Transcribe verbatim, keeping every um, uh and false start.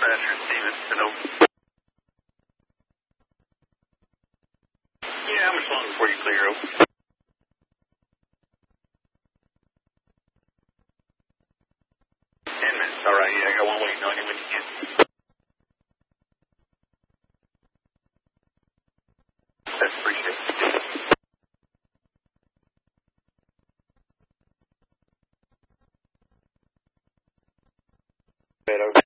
Roger, Stevenson, over. Yeah, how much longer before you clear, over? Ten minutes, all right, yeah, I got one waiting on you when you get. That's appreciated. Over.